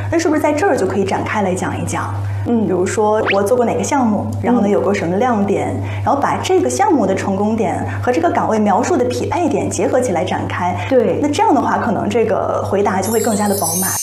那是不是在这儿就可以展开来讲一讲？比如说我做过哪个项目，然后呢有过什么亮点，然后把这个项目的成功点和这个岗位描述的匹配点结合起来展开。 对， 那这样的话，可能这个回答就会更加的饱满。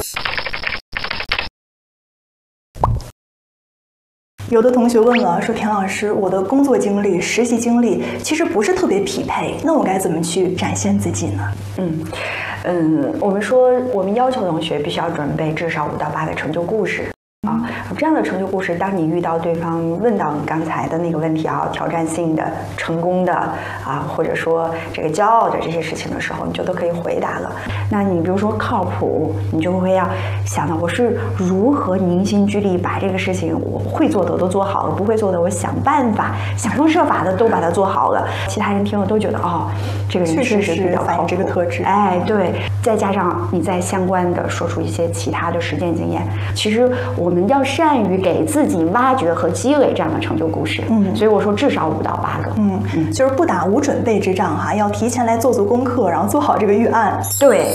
有的同学问了，说田老师，我的工作经历、实习经历其实不是特别匹配，那我该怎么去展现自己呢？ 我们说，我们要求同学必须要准备至少5到8个成就故事。这样的成就故事，当你遇到对方问到你刚才的那个问题挑战性的、成功的或者说这个骄傲的这些事情的时候，你就都可以回答了。那你比如说靠谱，你就会要想到我是如何凝心聚力把这个事情我会做的都做好了，不会做的我想办法、想方设法的都把它做好了。其他人听了都觉得这个人确实比较靠谱， 这个特质。 对，再加上你再相关的说出一些其他的实践经验，其实我们要善于给自己挖掘和积累这样的成就故事。所以我说至少5到8个。 就是不打无准备之仗要提前来做功课，然后做好这个预案。 对。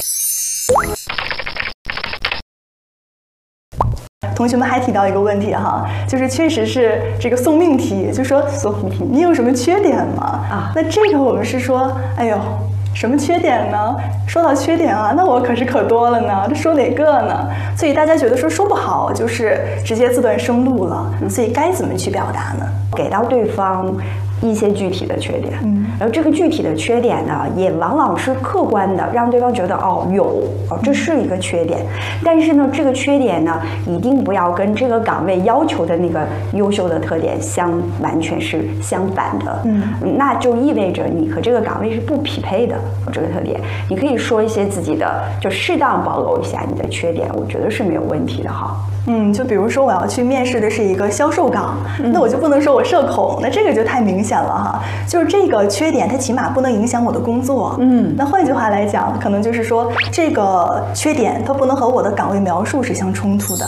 同学们还提到一个问题就是确实是这个送命题，就说你有什么缺点吗？那这个我们是说，什么缺点呢？说到缺点那我可多了呢，这说哪个呢？所以大家觉得说不好，就是直接自断生路了。所以该怎么去表达呢？ 给到对方一些具体的缺点，然后这个具体的缺点呢，也往往是客观的，让对方觉得这是一个缺点。但是呢，这个缺点呢，一定不要跟这个岗位要求的那个优秀的特点完全是相反的。那就意味着你和这个岗位是不匹配的。这个特点，你可以说一些自己的，就适当暴露一下你的缺点，我觉得是没有问题的就比如说我要去面试的是一个销售岗，那我就不能说我社恐，那这个就太明显了就是这个缺点，它起码不能影响我的工作。那换句话来讲，可能就是说这个缺点它不能和我的岗位描述是相冲突的。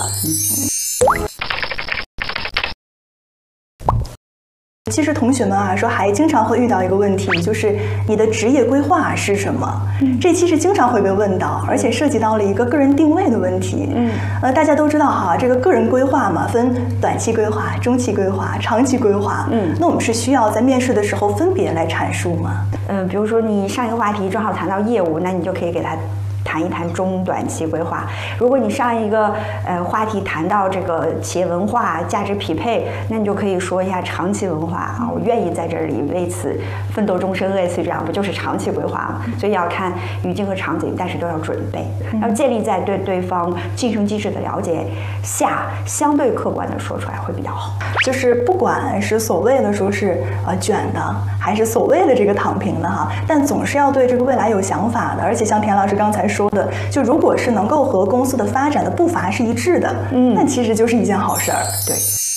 其实同学们说还经常会遇到一个问题，就是你的职业规划是什么？这其实经常会被问到，而且涉及到了一个个人定位的问题。大家都知道这个个人规划嘛，分短期规划、中期规划、长期规划。那我们是需要在面试的时候分别来阐述吗？ 比如说你上一个话题正好谈到业务，那你就可以给他谈一谈中短期规划。如果你上一个话题谈到这个企业文化、价值匹配，那你就可以说一下长期文化我愿意在这里为此奋斗终身，类似于这样，不就是长期规划吗？所以要看语境和场景，但是都要准备，要建立在对对方晋升机制的了解下，相对客观的说出来会比较好。 就是不管是所谓的说是卷的，还是所谓的这个躺平的但总是要对这个未来有想法的。而且像田老师刚才说的，就如果是能够和公司的发展的步伐是一致的，那其实就是一件好事儿。 对。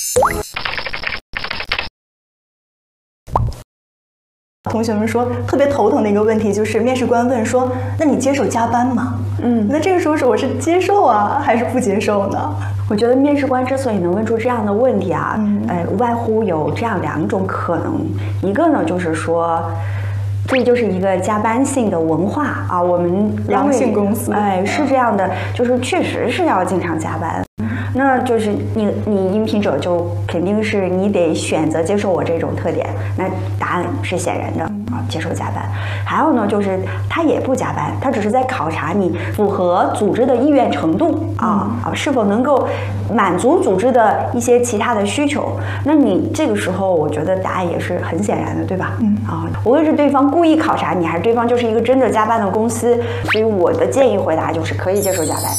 同学们说特别头疼的一个问题就是面试官问说，那你接受加班吗？那这个时候我是接受还是不接受呢？ 我觉得面试官之所以能问出这样的问题无外乎有这样2种可能。一个呢就是说，这就是一个加班性的文化我们狼性公司是这样的，就是确实是要经常加班。那就是你应聘者就肯定是你得选择接受我这种特点，那答案是显然的接受加班。还有呢，就是他也不加班，他只是在考察你符合组织的意愿程度是否能够满足组织的一些其他的需求。那你这个时候，我觉得答案也是很显然的，对吧？无论是对方故意考察你，还是对方就是一个真的加班的公司，所以我的建议回答就是可以接受加班。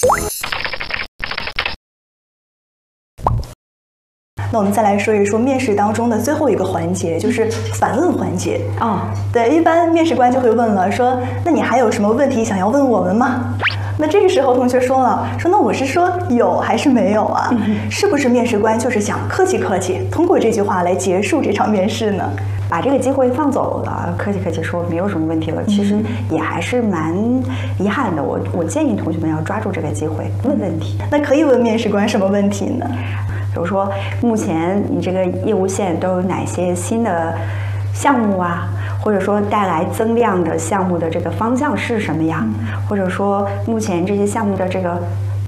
那我们再来说一说面试当中的最后一个环节，就是反问环节。对，一般面试官就会问了，说那你还有什么问题想要问我们吗？那这个时候同学说了，说那我是说有还是没有是不是面试官就是想客气客气，通过这句话来结束这场面试呢？ 把这个机会放走了，客气客气说没有什么问题了，其实也还是蛮遗憾的。我建议同学们要抓住这个机会问问题。 那可以问面试官什么问题呢？ 比如说，目前你这个业务线都有哪些新的项目或者说带来增量的项目的这个方向是什么呀？或者说目前这些项目的这个